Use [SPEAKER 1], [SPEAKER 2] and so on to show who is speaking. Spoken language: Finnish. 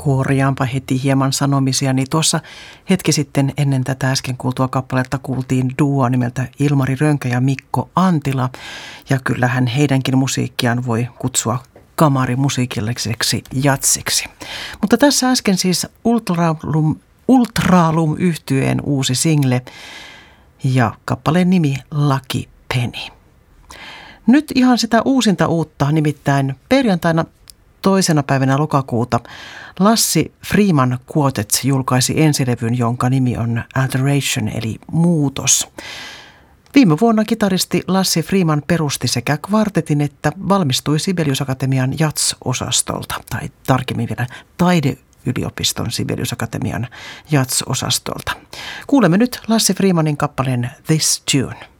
[SPEAKER 1] Korjaanpa heti hieman sanomisia, niin tuossa hetki sitten ennen tätä äsken kuultua kappaletta kuultiin duo nimeltä Ilmari Rönkä ja Mikko Antila. Ja kyllähän heidänkin musiikkiaan voi kutsua kamarimusiikilliseksi jatsiksi. Mutta tässä äsken siis Ultralum -yhtyeen uusi single ja kappaleen nimi Lucky Penny. Nyt ihan sitä uusinta uutta, nimittäin perjantaina 2. päivänä lokakuuta Lassi Freeman Quartet julkaisi ensilevyn, jonka nimi on Alteration eli muutos. Viime vuonna kitaristi Lassi Freeman perusti sekä kvartetin että valmistui Sibelius Akatemian jazz-osastolta, tai tarkemmin vielä Taideyliopiston Sibelius Akatemian jazz-osastolta. Kuulemme nyt Lassi Freemanin kappaleen This Tune.